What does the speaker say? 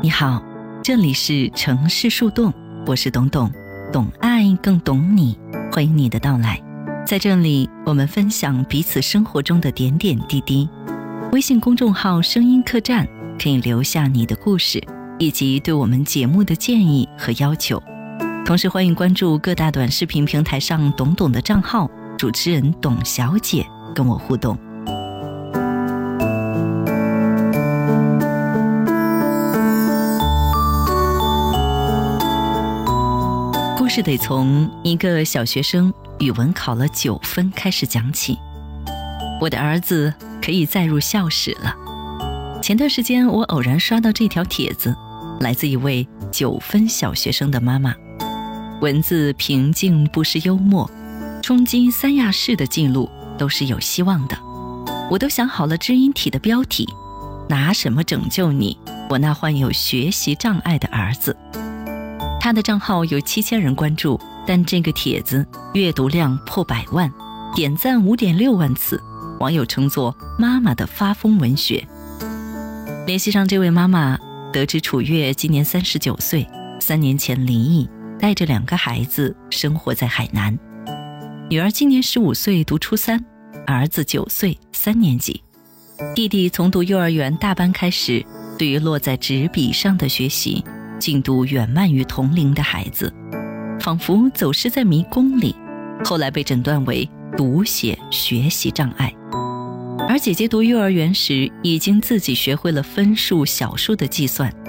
你好，这里是城市树洞，我是董董，懂爱更懂你，欢迎你的到来。在这里，我们分享彼此生活中的点点滴滴。微信公众号声音客栈可以留下你的故事，以及对我们节目的建议和要求。同时欢迎关注各大短视频平台上董董的账号，主持人董小姐跟我互动。故事得从一个小学生语文考了9分开始讲起。我的儿子可以再入校史了。前段时间我偶然刷到这条帖子，来自一位9分小学生的妈妈。文字平静不失幽默，冲击3亚市的记录都是有希望的。我都想好了知音体的标题，拿什么拯救你，我那患有学习障碍的儿子。他的账号有7000人关注，但这个帖子阅读量破100万，点赞5.6万次，网友称作妈妈的发疯文学。联系上这位妈妈，得知楚月今年39岁，3年前离异，带着2个孩子生活在海南。女儿今年15岁读初3，儿子9岁3年级。弟弟从读幼儿园大班开始，对于落在纸笔上的学习进度远慢于同龄的孩子，仿佛走失在迷宫里，后来被诊断为读写学习障碍。而姐姐读幼儿园时已经自己学会了分数小数的计算，